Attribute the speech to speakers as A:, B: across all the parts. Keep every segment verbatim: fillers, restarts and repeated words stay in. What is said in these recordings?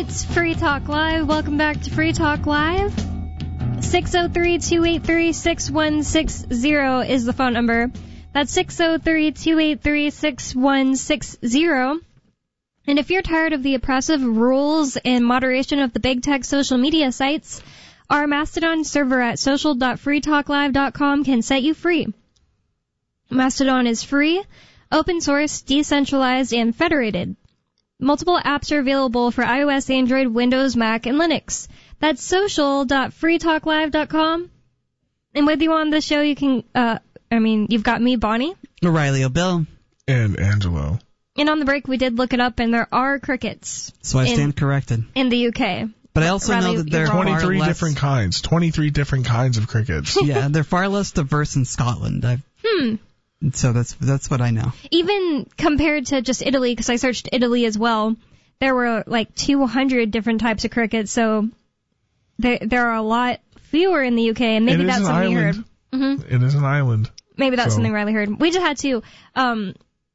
A: It's Free Talk Live. Welcome back to Free Talk Live. six oh three, two eight three, six one six oh is the phone number. That's six oh three, two eight three, six one six oh. And if you're tired of the oppressive rules and moderation of the big tech social media sites, our Mastodon server at social dot free talk live dot com can set you free. Mastodon is free, open source, decentralized, and federated. Multiple apps are available for iOS, Android, Windows, Mac, and Linux. That's social dot free talk live dot com. And with you on the show, you can, uh, I mean, you've got me, Bonnie.
B: O'Reilly O'Bill.
C: And Angelo.
A: And on the break, we did look it up, and there are crickets.
B: So I
A: in,
B: stand corrected.
A: In the U K.
B: But I also
A: Rather,
B: know that there are
C: twenty-three
B: far
C: different
B: less,
C: kinds. twenty-three different kinds of crickets.
B: Yeah, they're far less diverse in Scotland. I've,
A: Hmm.
B: So that's that's what I know.
A: Even compared to just Italy, because I searched Italy as well, there were like two hundred different types of crickets, so there there are a lot fewer in the U K, and maybe
C: It is
A: that's
C: an
A: something you heard.
C: island.
A: Mm-hmm.
C: It is an island.
A: Maybe that's
C: So-
A: something Riley heard. We just had to um,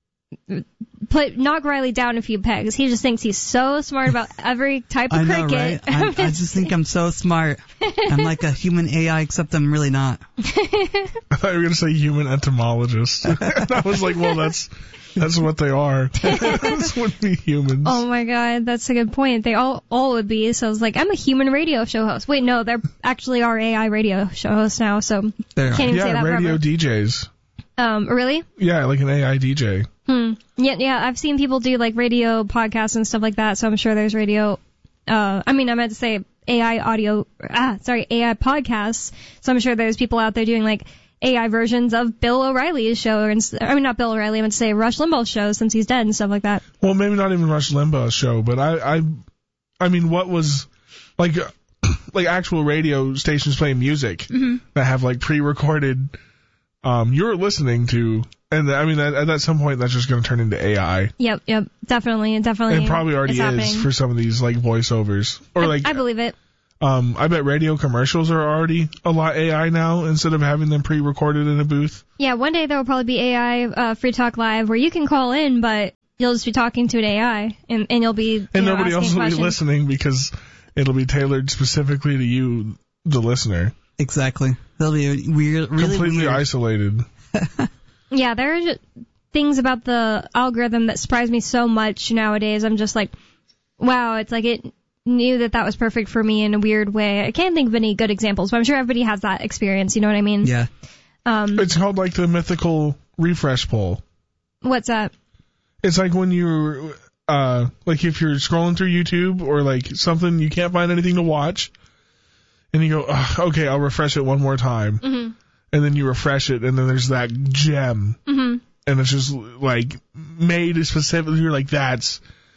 A: put knock Riley down a few pegs. He just thinks he's so smart about every type of
B: I know,
A: cricket.
B: right? I, I just think I'm so smart. I'm like a human A I, except I'm really not.
C: I thought you were going to say human entomologist. I was like, well, that's that's what they are. Those would be humans.
A: Oh my god, that's a good point. They all all would be. So I was like, I'm a human radio show host. Wait, no, they're actually are A I radio show hosts now. So
B: There
A: can't even say
C: yeah,
A: that
C: radio
A: forever.
C: D Js.
A: Um, really?
C: Yeah, like an A I D J.
A: Hmm. Yeah, yeah. I've seen people do like radio podcasts and stuff like that. So I'm sure there's radio. Uh, I mean, I meant to say A I audio. Ah, sorry, A I podcasts. So I'm sure there's people out there doing like A I versions of Bill O'Reilly's show, or I mean, not Bill O'Reilly. I meant to say Rush Limbaugh's show since he's dead and stuff like that.
C: Well, maybe not even Rush Limbaugh's show, but I, I, I mean, what was like, like actual radio stations playing music
A: Mm-hmm.
C: that have like pre-recorded. Um, you're listening to, and I mean, at, at some point, that's just going to turn into A I.
A: Yep, yep, definitely, definitely.
C: It probably already
A: it's
C: is
A: happening.
C: for some of these like voiceovers, or
A: I,
C: like
A: I believe it.
C: Um, I bet radio commercials are already a lot A I now instead of having them pre-recorded in a booth.
A: Yeah, one day there will probably be A I uh, Free Talk Live where you can call in, but you'll just be talking to an A I, and, and you'll be you
C: And
A: know,
C: nobody
A: asking
C: else will
A: questions.
C: be listening because it'll be tailored specifically to you, the listener.
B: Exactly. They'll be weird, really
C: Completely
B: weird.
C: isolated.
A: Yeah, there are just things about the algorithm that surprise me so much nowadays. I'm just like, wow, it's like it knew that that was perfect for me in a weird way. I can't think of any good examples, but I'm sure everybody has that experience. You know what I mean?
B: Yeah.
A: Um,
C: It's called like the mythical refresh poll.
A: what's that?
C: It's like when you're, uh, like if you're scrolling through YouTube or like something, you can't find anything to watch, and you go, "Ugh, okay, I'll refresh it one more time.
A: Mm-hmm.
C: And then you refresh it, and then there's that gem.
A: Mm-hmm.
C: And it's just like made specifically. You're like, that's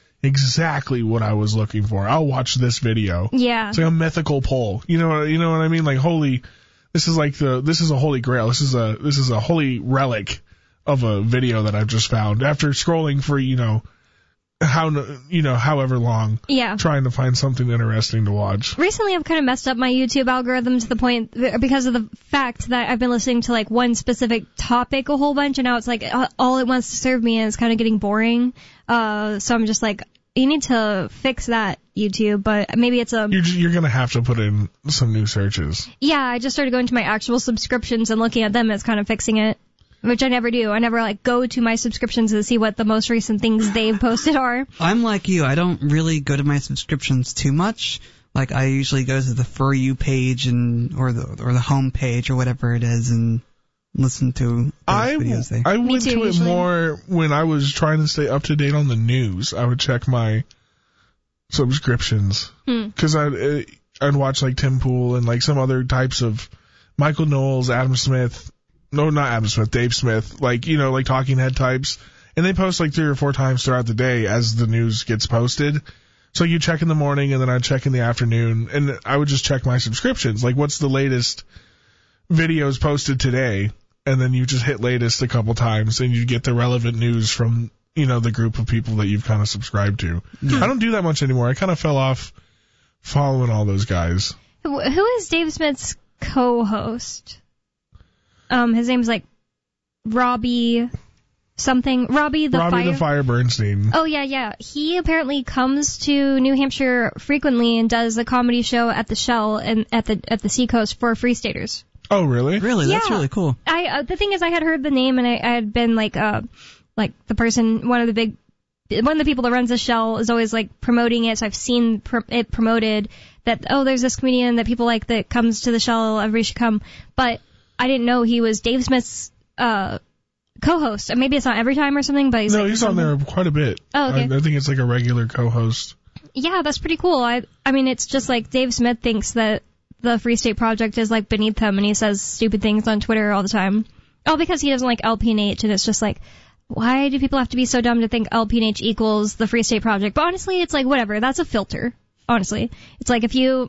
C: exactly what I was looking for. I'll watch this video.
A: Yeah.
C: It's like a mythical poll. You know, you know what I mean? Like holy, this is like the, this is a holy grail. This is a, this is a holy relic of a video that I've just found after scrolling for, you know, how, you know, however long.
A: Yeah.
C: Trying to find something interesting to watch.
A: Recently, I've kind of messed up my YouTube algorithm to the point because of the fact that I've been listening to like one specific topic a whole bunch, and now it's like uh, all it wants to serve me, and it's kind of getting boring. Uh, so I'm just like, you need to fix that, YouTube. But maybe it's a
C: You're just, you're gonna have to put in some new searches.
A: yeah. I just started going to my actual subscriptions and looking at them as kind of fixing it, which I never do. I never like go to my subscriptions to see what the most recent things they've posted are.
B: I'm like you. I don't really go to my subscriptions too much. Like I usually go to the For You page and or the or the home page or whatever it is and listen to those
C: I,
B: videos there.
C: I
A: Me
C: went
A: too,
C: to it
A: usually.
C: more when I was trying to stay up to date on the news. I would check my subscriptions
A: Hmm.
C: because I'd I'd watch like Tim Pool and like some other types of Michael Knowles, Adam Smith. No, not Adam Smith, Dave Smith. Like you know, like talking head types, and they post like three or four times throughout the day as the news gets posted. So you check in the morning, and then I'd check in the afternoon, and I would just check my subscriptions. Like, what's the latest videos posted today? And then you just hit latest a couple times, and you get the relevant news from, you know, the group of people that you've kind of subscribed to.
B: Yeah.
C: I don't do that much anymore. I kind of fell off following all those guys.
A: Who who is Dave Smith's co-host? Um, his name's like Robbie. something. Robbie the
C: Robbie
A: Fire.
C: the Fire Bernstein.
A: Oh, yeah, yeah. He apparently comes to New Hampshire frequently and does a comedy show at the Shell and at the at the Seacoast for Free Staters.
C: Oh, really?
B: Really? That's
A: Yeah.
B: really cool.
A: I uh, the thing is, I had heard the name, and I, I had been like, uh, like the person, one of the big, one of the people that runs the Shell is always like promoting it. So I've seen pr- it promoted that, oh, there's this comedian that people like that comes to the Shell. Everybody should come. But I didn't know he was Dave Smith's uh co-host. And maybe it's not every time or something, but he's
C: No,
A: like,
C: he's on there quite a bit.
A: Oh, okay.
C: I, I think it's like a regular co-host.
A: Yeah, that's pretty cool. I I mean, it's just like Dave Smith thinks that the Free State Project is like beneath him, and he says stupid things on Twitter all the time. Oh, because he doesn't like L P N H, and it's just like, why do people have to be so dumb to think L P N H equals the Free State Project? But honestly, it's like, whatever. That's a filter. Honestly. It's like, if you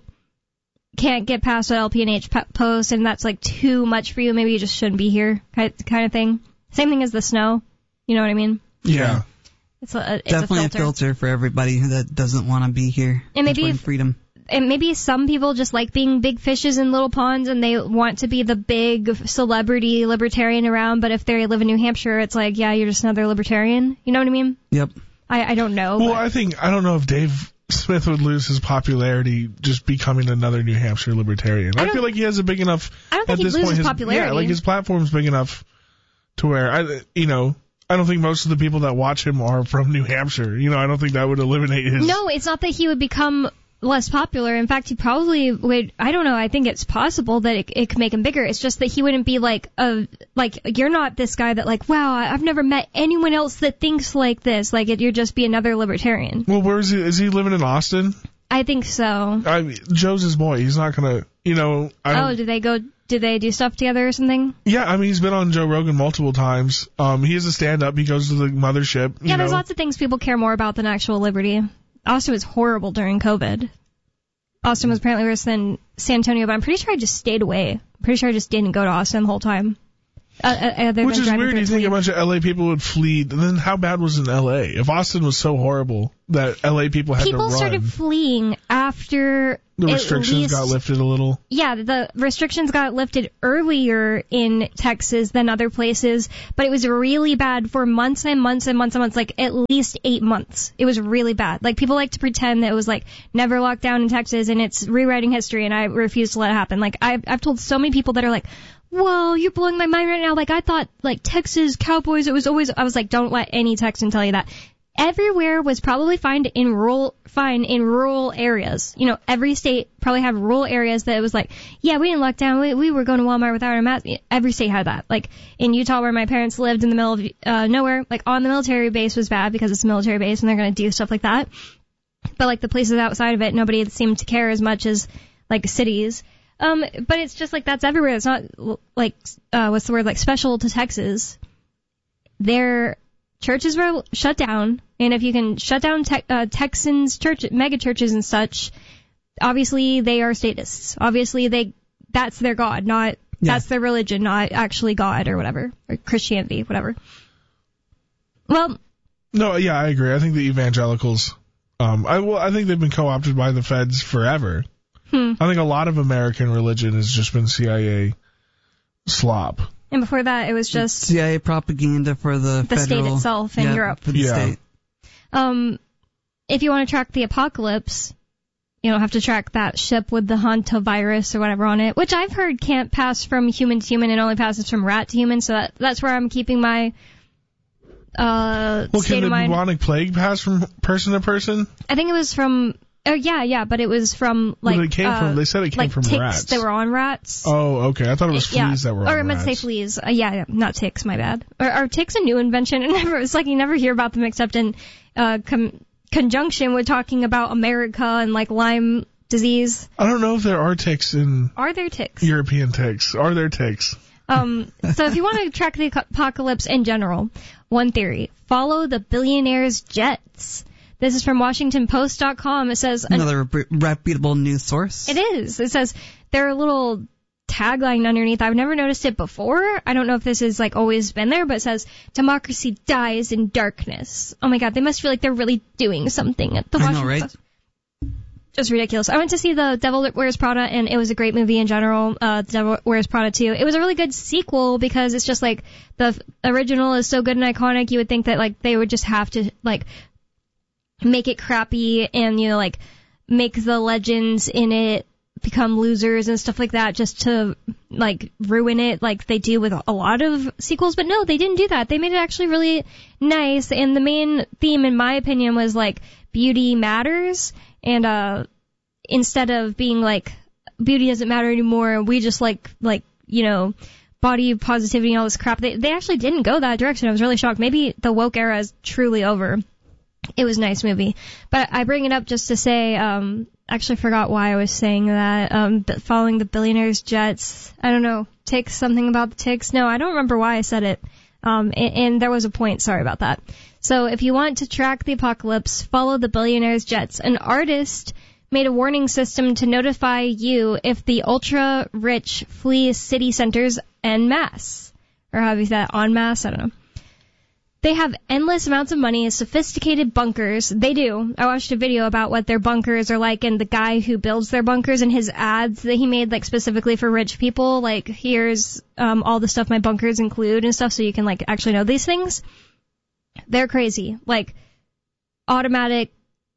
A: can't get past what L P N H p- posts, and that's like too much for you, maybe you just shouldn't be here, kind of thing. Same thing as the snow. You know what I mean?
C: Yeah.
A: It's a, it's
B: Definitely
A: a
B: a
A: filter.
B: filter for everybody that doesn't want to be here.
A: And maybe
B: enjoying
A: if-
B: freedom.
A: And maybe some people just like being big fishes in little ponds, and they want to be the big celebrity libertarian around, but if they live in New Hampshire, it's like, yeah, you're just another libertarian. You know what I mean?
B: Yep.
A: I, I don't know.
C: Well,
A: but
C: I think, I don't know if Dave Smith would lose his popularity just becoming another New Hampshire libertarian.
A: I
C: I,
A: don't-
C: feel like he has a big enough,
A: I don't
C: at
A: think he'd
C: this
A: lose
C: point,
A: his
C: his,
A: popularity.
C: yeah, like his platform's big enough to where, I, you know, I don't think most of the people that watch him are from New Hampshire. You know, I don't think that would eliminate his...
A: No, it's not that he would become less popular. In fact, he probably would. I don't know. I think it's possible that it, it could make him bigger. It's just that he wouldn't be like a like you're not this guy that like, wow, I've never met anyone else that thinks like this. Like it, you'd just be another libertarian.
C: Well, where is he? Is he living in Austin?
A: I think so.
C: I mean, Joe's his boy. He's not gonna, you know. I don't,
A: Oh, did they go? Did they do stuff together or something?
C: Yeah, I mean, he's been on Joe Rogan multiple times. Um, he is a stand-up. He goes to the mothership. You
A: Yeah,
C: know.
A: there's lots of things people care more about than actual liberty. Austin was horrible during COVID. Austin was apparently worse than San Antonio, but I'm pretty sure I just stayed away. I'm pretty sure I just didn't go to Austin the whole time. Uh, uh, other
C: Which
A: than
C: is
A: driving
C: weird.
A: through
C: You think
A: Toledo.
C: a bunch of L A people would flee. Then how bad was in L A? If Austin was so horrible that L A people had
A: People
C: to run,
A: started fleeing after
C: the
A: at
C: restrictions
A: least,
C: got lifted a little.
A: Yeah, the restrictions got lifted earlier in Texas than other places, but it was really bad for months and months and months and months, like at least eight months. It was really bad. Like people like to pretend that it was like never locked down in Texas and it's rewriting history, and I refuse to let it happen. Like I've, I've told so many people that are like, whoa, you're blowing my mind right now. Like I thought like Texas Cowboys, it was always, I was like, don't let any Texan tell you that. Everywhere was probably fine in rural, fine in rural areas. You know, every state probably had rural areas that it was like, yeah, we didn't lock down. We, we were going to Walmart without our mask. Every state had that. Like in Utah, where my parents lived in the middle of uh, nowhere, like on the military base was bad because it's a military base and they're going to do stuff like that. But like the places outside of it, nobody seemed to care as much as like cities. Um, but it's just like that's everywhere. It's not like uh, what's the word, like special to Texas. Their churches were shut down, and if you can shut down te- uh, Texans' church, mega churches and such, obviously they are statists. Obviously they that's their god, not
B: Yeah.
A: that's their religion, not actually God or whatever, or Christianity, whatever. Well,
C: No, yeah, I agree. I think the evangelicals, um, I well, I think they've been co-opted by the feds forever.
A: hmm.
C: I think a lot of American religion has just been C I A slop.
A: And before that, it was just
B: C I A propaganda for the,
A: the state
B: federal,
A: itself in
B: yeah,
A: Europe.
B: For the
C: Yeah.
B: state.
A: Um, if you want to track the apocalypse, you don't have to track that ship with the hantavirus or whatever on it, which I've heard can't pass from human to human and only passes from rat to human. So that, that's where I'm keeping my uh,
C: Well,
A: state
C: can the
A: of mind.
C: bubonic plague pass from person to person?
A: I think it was from. Oh yeah, yeah, but it was from like
C: Well, it came
A: uh,
C: from- they said it came
A: like
C: from
A: ticks
C: rats.
A: that were on rats.
C: Oh, okay. I thought it was
A: yeah.
C: fleas that were
A: or
C: on
A: I meant to say
C: rats.
A: fleas. Uh, yeah, yeah, not ticks. My bad. Or are ticks a new invention? And never, it's like you never hear about them except in uh, com- conjunction with talking about America and like Lyme disease.
C: I don't know if there are ticks in
A: Are there ticks?
C: European ticks. Are there ticks?
A: Um, so if you want to track the apocalypse in general, one theory: follow the billionaire's jets. This is from Washington Post dot com. It says
B: Another re- reputable news source.
A: It is. It says there are a little tagline underneath. I've never noticed it before. I don't know if this has like always been there, but it says democracy dies in darkness. Oh my God, they must feel like they're really doing something at the
B: I
A: Washington
B: know, right?
A: Post. just ridiculous. I went to see The Devil Wears Prada, and it was a great movie in general. Uh, The Devil Wears Prada two. It was a really good sequel because it's just like the f- original is so good and iconic. You would think that like they would just have to like make it crappy and you know like make the legends in it become losers and stuff like that just to like ruin it like they do with a lot of sequels. But no, they didn't do that. They made it actually really nice, and the main theme in my opinion was like beauty matters, and uh instead of being like beauty doesn't matter anymore, we just like like you know body positivity and all this crap, they they actually didn't go that direction. I was really shocked. Maybe the woke era is truly over. It was a nice movie. But I bring it up just to say, um, actually forgot why I was saying that, um, but following the billionaires' jets, I don't know, ticks, something about the ticks. No, I don't remember why I said it. Um, and, and there was a point, sorry about that. So if you want to track the apocalypse, follow the billionaires' jets. An artist made a warning system to notify you if the ultra-rich flee city centers en masse. Or how do you say that, en masse? I don't know. They have endless amounts of money, sophisticated bunkers. They do. I watched a video about what their bunkers are like, and the guy who builds their bunkers and his ads that he made, like, specifically for rich people. Like, here's um, all the stuff my bunkers include and stuff, so you can, like, actually know these things. They're crazy. Like, automatic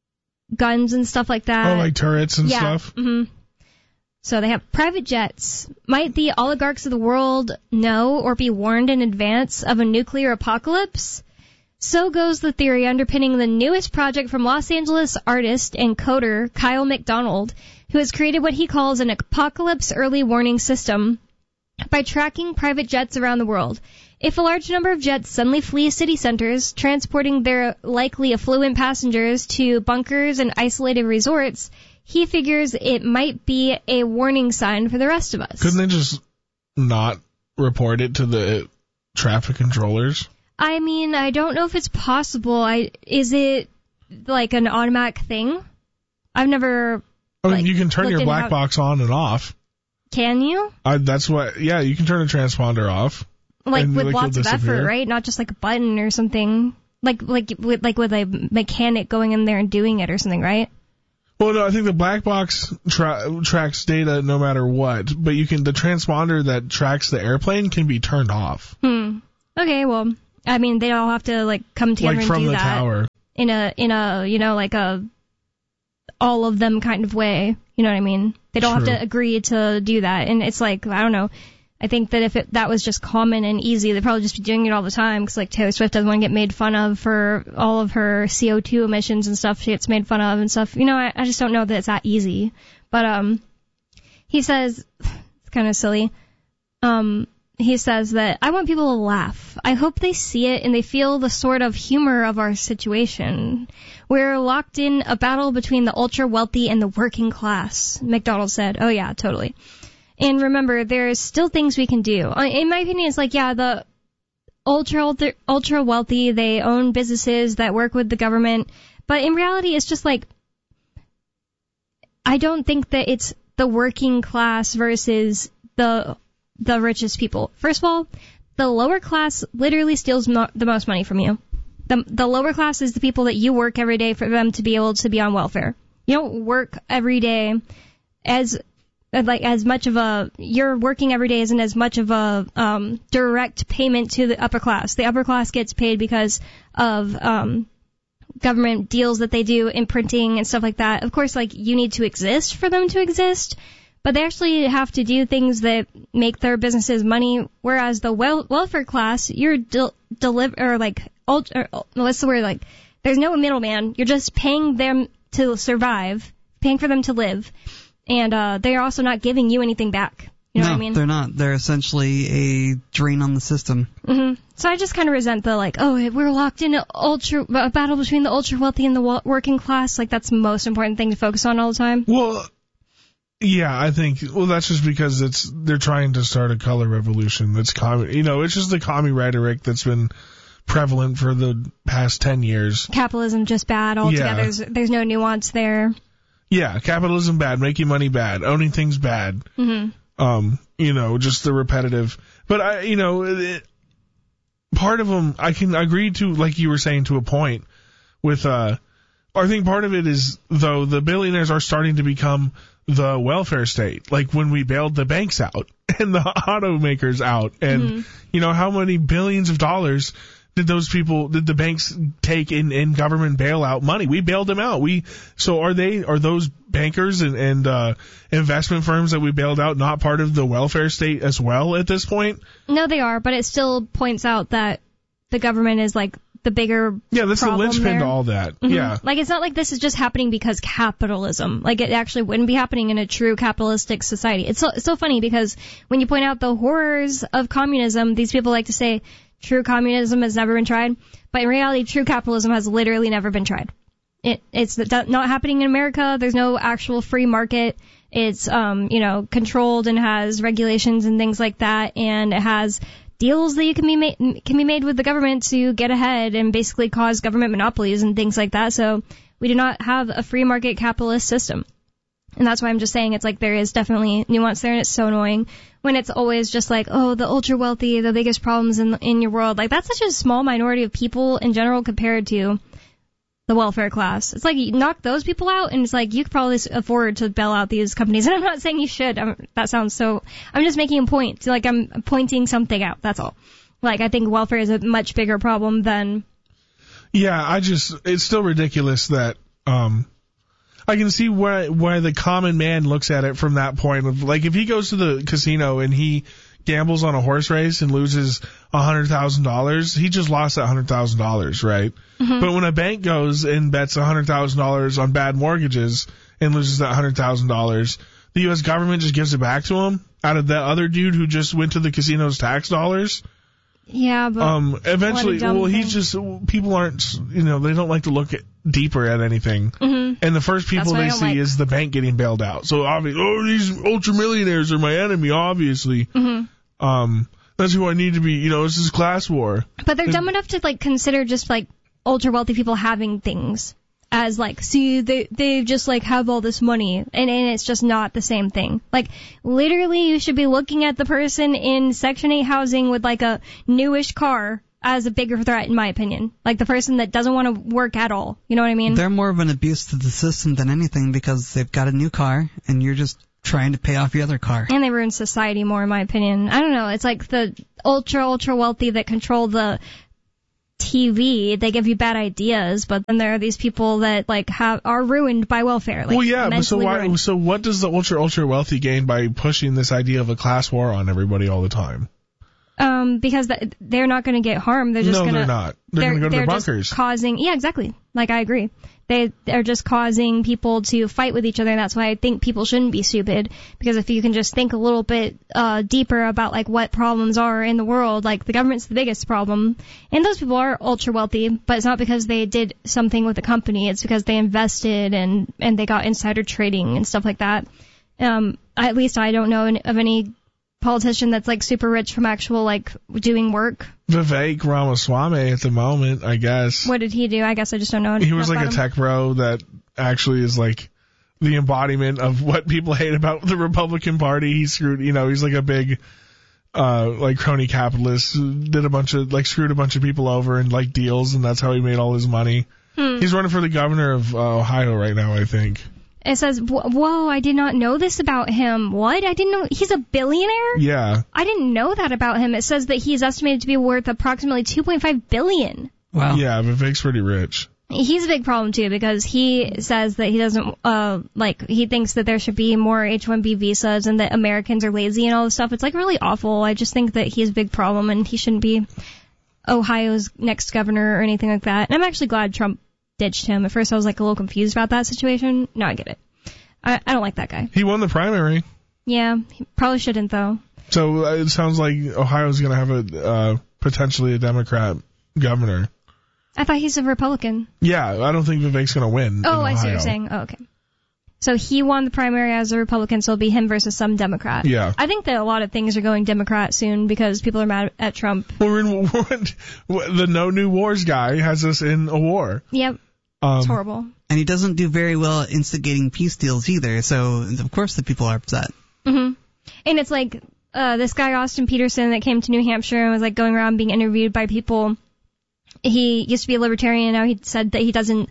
A: guns and stuff like that.
C: Oh, like turrets and
A: yeah.
C: stuff?
A: Mm-hmm. So they have private jets. Might the oligarchs of the world know or be warned in advance of a nuclear apocalypse? So goes the theory underpinning the newest project from Los Angeles artist and coder Kyle McDonald, who has created what he calls an apocalypse early warning system by tracking private jets around the world. If a large number of jets suddenly flee city centers, transporting their likely affluent passengers to bunkers and isolated resorts, he figures it might be a warning sign for the rest of us.
C: Couldn't they just not report it to the traffic controllers?
A: I mean, I don't know if it's possible. I Is it like an automatic thing? I've never...
C: I mean,
A: like,
C: you can turn your black
A: how...
C: box on and off.
A: Can you?
C: I, that's what... Yeah, you can turn a transponder off.
A: Like
C: and,
A: with
C: like,
A: lots of
C: disappear.
A: effort, right? Not just like a button or something. Like like with like with a mechanic going in there and doing it or something, right?
C: Well, no, I think the black box tra- tracks data no matter what, but you can the transponder that tracks the airplane can be turned off.
A: Hmm. Okay, well, I mean, they all have to like come together
C: like
A: and
C: from
A: do
C: the
A: that
C: tower.
A: in a in a you know like a all of them kind of way. You know what I mean? They don't
C: True.
A: have to agree to do that, and it's like I don't know. I think that if it, that was just common and easy, they'd probably just be doing it all the time because, like, Taylor Swift doesn't want to get made fun of for all of her C O two emissions and stuff she gets made fun of and stuff. You know, I, I just don't know that it's that easy. But um, he says, it's kind of silly, um, he says that I want people to laugh. I hope they see it and they feel the sort of humor of our situation. We're locked in a battle between the ultra-wealthy and the working class, McDonald said. Oh, yeah, totally. And remember, there's still things we can do. In my opinion, it's like, yeah, the ultra, ultra, ultra wealthy, they own businesses that work with the government. But in reality, it's just like, I don't think that it's the working class versus the the richest people. First of all, the lower class literally steals mo- the most money from you. The, the lower class is the people that you work every day for them to be able to be on welfare. You don't work every day as... like as much of a you're working every day isn't as much of a um direct payment to the upper class. The upper class gets paid because of um government deals that they do in printing and stuff like that. Of course, like you need to exist for them to exist, but they actually have to do things that make their businesses money. Whereas the wel- welfare class, you're del- deliver or like ultra, or, what's the word like? There's no middleman. You're just paying them to survive, paying for them to live. And uh, they're also not giving you anything back. You know
B: no,
A: what I mean?
B: they're not. They're essentially a drain on the system.
A: Mm-hmm. So I just kind of resent the, like, oh, we're locked in a, ultra, a battle between the ultra-wealthy and the wa- working class. Like, that's the most important thing to focus on all the time.
C: Well, yeah, I think, well, that's just because it's they're trying to start a color revolution. That's commie, you know, it's just the commie rhetoric that's been prevalent for the past ten years.
A: Capitalism just bad altogether.
C: Yeah.
A: There's, there's no nuance there.
C: Yeah, capitalism bad, making money bad, owning things bad.
A: Mm-hmm.
C: Um, you know, just the repetitive. But I, you know, it, part of them I can agree to, like you were saying, to a point with uh I think part of it is, though, the billionaires are starting to become the welfare state. Like when we bailed the banks out and the automakers out. And, mm-hmm. you know, how many billions of dollars did those people, did the banks take in, in government bailout money? We bailed them out. We, so are they, are those bankers and, and, uh, investment firms that we bailed out not part of the welfare state as well at this point?
A: No, they are, but it still points out that the government is like the bigger
C: Yeah, that's the linchpin
A: there.
C: to all that.
A: Mm-hmm.
C: Yeah.
A: Like, it's not like this is just happening because capitalism. Like, it actually wouldn't be happening in a true capitalistic society. It's so, it's so funny because when you point out the horrors of communism, these people like to say true communism has never been tried. But in reality, true capitalism has literally never been tried. It, it's not happening in America. There's no actual free market. It's, um, you know, controlled and has regulations and things like that. And it has deals that you can be made, can be made with the government to get ahead and basically cause government monopolies and things like that. So we do not have a free market capitalist system. And that's why I'm just saying it's like there is definitely nuance there, and it's so annoying when it's always just like, oh, the ultra wealthy, the biggest problems in in your world. Like, that's such a small minority of people in general compared to the welfare class. It's like you knock those people out, and it's like you could probably afford to bail out these companies. And I'm not saying you should. I'm, that sounds so. I'm just making a point. Like, I'm pointing something out. That's all. Like, I think welfare is a much bigger problem than.
C: Yeah, I just it's still ridiculous that um. I can see why why the common man looks at it from that point of, like, if he goes to the casino and he gambles on a horse race and loses a hundred thousand dollars, he just lost that hundred thousand dollars, right? Mm-hmm. But when a bank goes and bets a hundred thousand dollars on bad mortgages and loses that hundred thousand dollars, the U S government just gives it back to him out of that other dude who just went to the casino's tax dollars.
A: Yeah, but
C: um, eventually, well,
A: thing.
C: he's just, people aren't, you know, they don't like to look at, deeper at anything. Mm-hmm. And the first people they see like. is the bank getting bailed out. So obviously, oh, these ultra millionaires are my enemy, obviously. Mm-hmm. Um, that's who I need to be, you know, this is class war.
A: But they're
C: and,
A: dumb enough to, like, consider just, like, ultra wealthy people having things as, like, see, they, they just, like, have all this money, and, and it's just not the same thing. Like, literally, you should be looking at the person in Section eight housing with, like, a newish car as a bigger threat, in my opinion. Like, the person that doesn't want to work at all. You know what I mean?
B: They're more of an abuse to the system than anything because they've got a new car, and you're just trying to pay off your other car.
A: And they ruin society more, in my opinion. I don't know. It's like the ultra, ultra wealthy that control the T V, they give you bad ideas, but then there are these people that, like, have are ruined by welfare. Like,
C: well, yeah, but so why?
A: Ruined.
C: So what does the ultra ultra wealthy gain by pushing this idea of a class war on everybody all the time?
A: Um, because th- they're not going to get harmed. They're just
C: no,
A: going to.
C: No, they're not. They're, they're going to go to their bunkers.
A: Just causing. Yeah, exactly. Like, I agree. They they're just causing people to fight with each other, and that's why I think people shouldn't be stupid. Because if you can just think a little bit uh deeper about, like, what problems are in the world, like, the government's the biggest problem, and those people are ultra wealthy, but it's not because they did something with the company. It's because they invested and and they got insider trading and stuff like that. Um, at least I don't know of any politician that's, like, super rich from actual, like, doing work.
C: Vivek Ramaswamy at the moment, I guess.
A: What did he do? I guess I just don't know.
C: He was like a tech bro that actually is, like, the embodiment of what people hate about the Republican Party. He screwed, you know, he's like a big, uh, like, crony capitalist, did a bunch of, like, screwed a bunch of people over in, like, deals, and that's how he made all his money. Hmm. He's running for the governor of uh, Ohio right now, I think.
A: It says, whoa, I did not know this about him. What? I didn't know. He's a billionaire?
C: Yeah.
A: I didn't know that about him. It says that he's estimated to be worth approximately two point five billion dollars.
B: Wow.
C: Yeah, Vivek's pretty rich.
A: He's a big problem, too, because he says that he doesn't, uh, like, he thinks that there should be more H one B visas and that Americans are lazy and all this stuff. It's, like, really awful. I just think that he's a big problem and he shouldn't be Ohio's next governor or anything like that. And I'm actually glad Trump ditched him. At first I was, like, a little confused about that situation. Now I get it. I, I don't like that guy.
C: He won the primary.
A: Yeah, he probably shouldn't, though.
C: So uh, it sounds like Ohio's going to have a uh, potentially a Democrat governor.
A: I thought he's a Republican.
C: Yeah, I don't think Vivek's going to win.
A: Oh, I see what you're saying. Oh, okay. So he won the primary as a Republican, so it'll be him versus some Democrat.
C: Yeah.
A: I think that a lot of things are going Democrat soon because people are mad at Trump.
C: Well, we're in, we're in, the No New Wars guy has us in a war.
A: Yep.
C: Um,
A: it's horrible.
B: And he doesn't do very well at instigating peace deals either, so of course the people are upset.
A: Mm-hmm. And it's like uh, this guy, Austin Peterson, that came to New Hampshire and was, like, going around being interviewed by people. He used to be a libertarian, now he said that he doesn't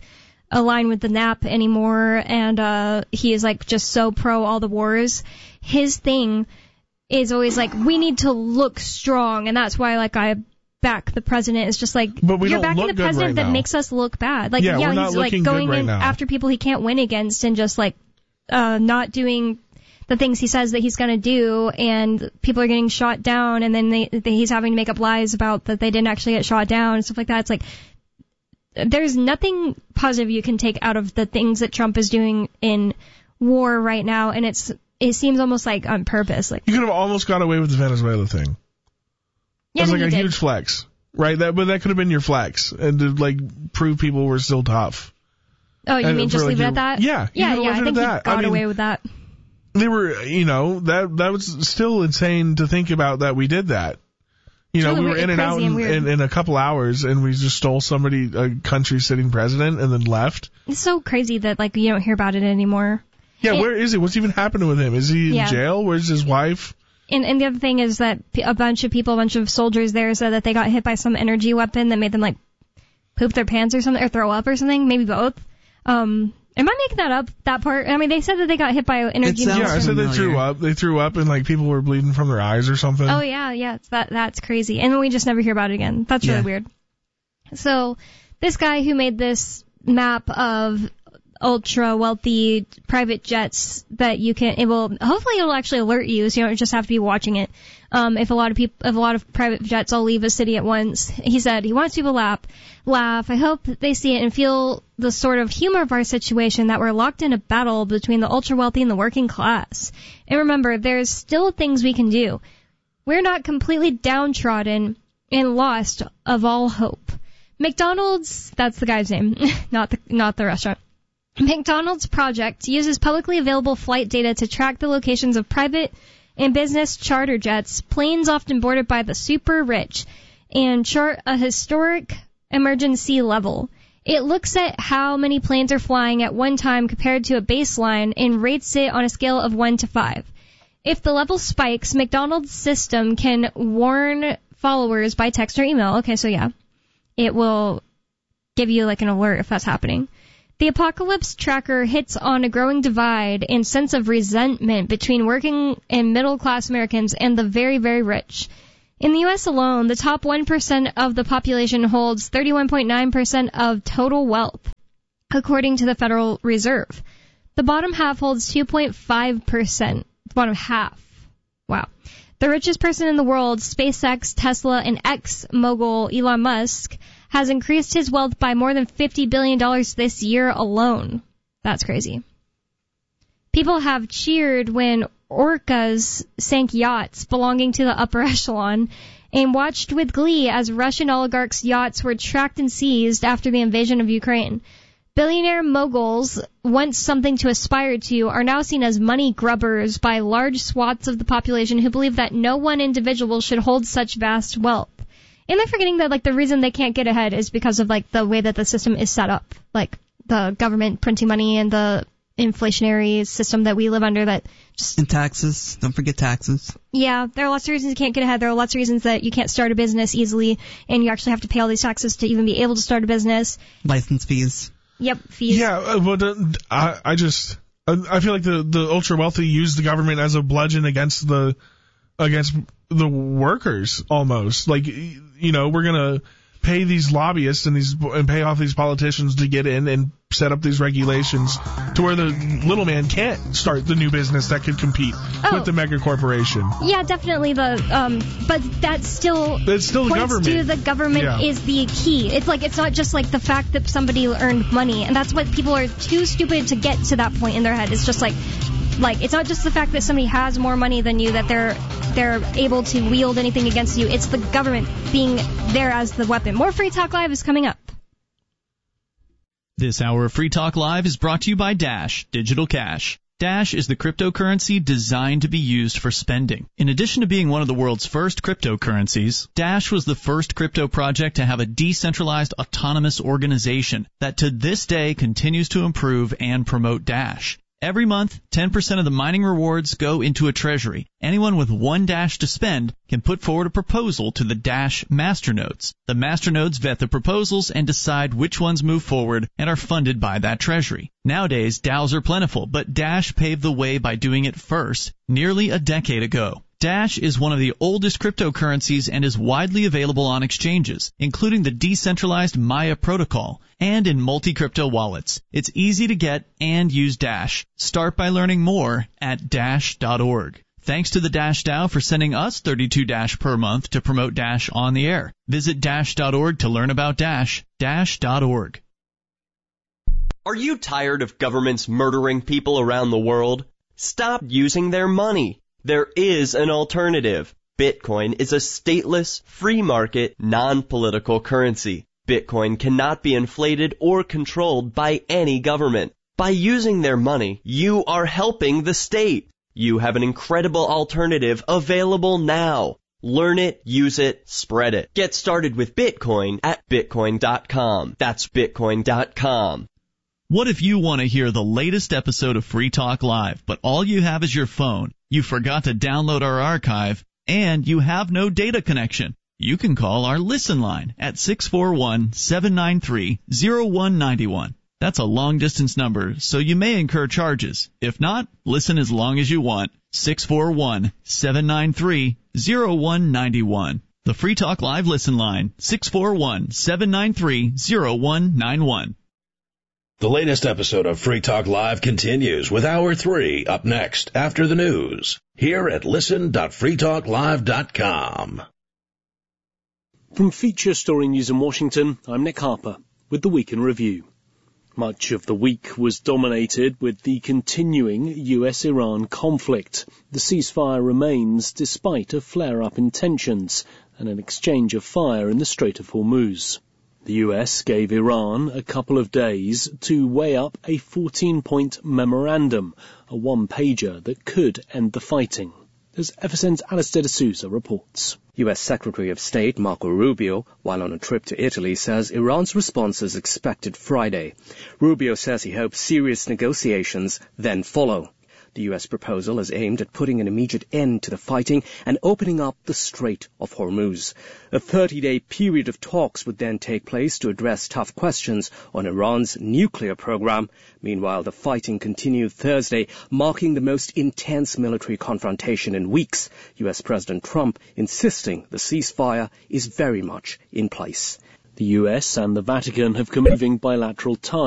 A: align with the N A P anymore, and uh, he is like just so pro all the wars. His thing is always like, we need to look strong, and that's why like I back the president. It's just like,
C: but we
A: you're
C: don't
A: backing
C: look
A: the president
C: right
A: that
C: now.
A: makes us look bad. Like
C: yeah,
A: yeah
C: we're not
A: he's like going
C: right
A: in
C: now.
A: after people he can't win against, and just like uh, not doing the things he says that he's going to do, and people are getting shot down, and then they, they, he's having to make up lies about that they didn't actually get shot down and stuff like that. It's like, there's nothing positive you can take out of the things that Trump is doing in war right now, and it's it seems almost like on purpose. Like,
C: you could have almost got away with the Venezuela thing.
A: yeah,
C: It was like a
A: did.
C: huge flex, right? That, but that could have been your flex, and to like prove people were still tough.
A: Oh, you
C: and
A: mean
C: for,
A: just
C: like,
A: leave it
C: your-
A: at that?
C: Yeah, you
A: yeah,
C: could've
A: yeah.
C: left
A: I
C: it
A: think
C: at
A: he
C: that.
A: got
C: I mean,
A: away with that.
C: They were, you know, that that was still insane to think about that we did that. You know,
A: Really
C: we were
A: weird-
C: in and out
A: crazy and
C: in,
A: weird.
C: in, in a couple hours, and we just stole somebody, a country sitting president, and then left.
A: It's so crazy that like you don't hear about it anymore.
C: Yeah,
A: It-
C: where is he? What's even happening with him? Is he in
A: Yeah.
C: jail? Where's his wife?
A: And, and the other thing is that p- a bunch of people, a bunch of soldiers there said that they got hit by some energy weapon that made them like poop their pants or something, or throw up or something, maybe both. Um, am I making that up, that part? I mean, they said that they got hit by energy.
B: It sounds
C: Yeah, I said they
B: familiar.
C: threw up. They threw up, and like people were bleeding from their eyes or something.
A: Oh yeah, yeah, it's that that's crazy. And we just never hear about it again. That's really
B: Yeah.
A: weird. So, this guy who made this map of ultra wealthy private jets that you can, it will, hopefully it'll actually alert you, so you don't just have to be watching it. Um, if a lot of people, if a lot of private jets all leave a city at once, he said he wants people to laugh, laugh. I hope that they see it and feel the sort of humor of our situation, that we're locked in a battle between the ultra wealthy and the working class. And remember, there's still things we can do. We're not completely downtrodden and lost of all hope. McDonald's, that's the guy's name, not the, not the restaurant. McDonald's project uses publicly available flight data to track the locations of private and business charter jets, planes often boarded by the super rich, and chart a historic emergency level. It looks at how many planes are flying at one time compared to a baseline and rates it on a scale of one to five. If the level spikes, McDonald's system can warn followers by text or email. Okay, so yeah, it will give you like an alert if that's happening. The apocalypse tracker hits on a growing divide and sense of resentment between working and middle-class Americans and the very, very rich. In the U S alone, the top one percent of the population holds thirty-one point nine percent of total wealth, according to the Federal Reserve. The bottom half holds two point five percent. The bottom half. Wow. The richest person in the world, SpaceX, Tesla, and ex-mogul Elon Musk, has increased his wealth by more than fifty billion dollars this year alone. That's crazy. People have cheered when orcas sank yachts belonging to the upper echelon and watched with glee as Russian oligarchs' yachts were tracked and seized after the invasion of Ukraine. Billionaire moguls, once something to aspire to, are now seen as money grubbers by large swaths of the population who believe that no one individual should hold such vast wealth. And they're forgetting that, like, the reason they can't get ahead is because of, like, the way that the system is set up. Like, the government printing money and the inflationary system that we live under that just...
B: And taxes. Don't forget taxes.
A: Yeah, there are lots of reasons you can't get ahead. There are lots of reasons that you can't start a business easily, and you actually have to pay all these taxes to even be able to start a business.
B: License fees.
A: Yep, fees.
C: Yeah, uh, but uh, I, I just, I, I feel like the, the ultra wealthy use the government as a bludgeon against the, against the workers almost. Like, you know, we're gonna pay these lobbyists and these and pay off these politicians to get in and set up these regulations to where the little man can't start the new business that could compete
A: Oh.
C: with the mega corporation.
A: Yeah, definitely the, um, but that's still,
C: It's still the
A: points
C: government.
A: to the government
C: Yeah.
A: is the key. It's like, it's not just like the fact that somebody earned money, and that's what people are too stupid to get to that point in their head. It's just like, like, it's not just the fact that somebody has more money than you, that they're, they're able to wield anything against you. It's the government being there as the weapon. More Free Talk Live is coming up.
D: This hour of Free Talk Live is brought to you by Dash Digital Cash. Dash is the cryptocurrency designed to be used for spending. In addition to being one of the world's first cryptocurrencies, Dash was the first crypto project to have a decentralized autonomous organization that to this day continues to improve and promote Dash. Every month, ten percent of the mining rewards go into a treasury. Anyone with one Dash to spend can put forward a proposal to the Dash masternodes. The masternodes vet the proposals and decide which ones move forward and are funded by that treasury. Nowadays, DAOs are plentiful, but Dash paved the way by doing it first, nearly a decade ago. Dash is one of the oldest cryptocurrencies and is widely available on exchanges, including the decentralized Maya protocol, and in multi-crypto wallets. It's easy to get and use Dash. Start by learning more at dash dot org. Thanks to the Dash DAO for sending us thirty-two Dash per month to promote Dash on the air. Visit dash dot org to learn about Dash. dash dot org.
E: Are you tired of governments murdering people around the world? Stop using their money. There is an alternative. Bitcoin is a stateless, free market, non-political currency. Bitcoin cannot be inflated or controlled by any government. By using their money, you are helping the state. You have an incredible alternative available now. Learn it, use it, spread it. Get started with Bitcoin at bitcoin dot com. That's bitcoin dot com.
D: What if you want to hear the latest episode of Free Talk Live, but all you have is your phone, you forgot to download our archive, and you have no data connection? You can call our Listen line at six four one, seven nine three, zero one nine one. That's a long-distance number, so you may incur charges. If not, listen as long as you want. six four one, seven nine three, zero one nine one. The Free Talk Live Listen line, six four one, seven nine three, zero one nine one.
F: The latest episode of Free Talk Live continues with Hour three up next after the news here at listen dot free talk live dot com.
G: From Feature Story News in Washington, I'm Nick Harper with the Week in Review. Much of the week was dominated with the continuing U S Iran conflict. The ceasefire remains despite a flare-up in tensions and an exchange of fire in the Strait of Hormuz. The U S gave Iran a couple of days to weigh up a fourteen-point memorandum, a one-pager that could end the fighting. As F S N's Alistair D'Souza reports.
H: U S Secretary of State Marco Rubio, while on a trip to Italy, says Iran's response is expected Friday. Rubio says he hopes serious negotiations then follow. The U S proposal is aimed at putting an immediate end to the fighting and opening up the Strait of Hormuz. A thirty-day period of talks would then take place to address tough questions on Iran's nuclear program. Meanwhile, the fighting continued Thursday, marking the most intense military confrontation in weeks. U S President Trump insisting the ceasefire is very much in place.
G: The U S and the Vatican have commenced bilateral ties.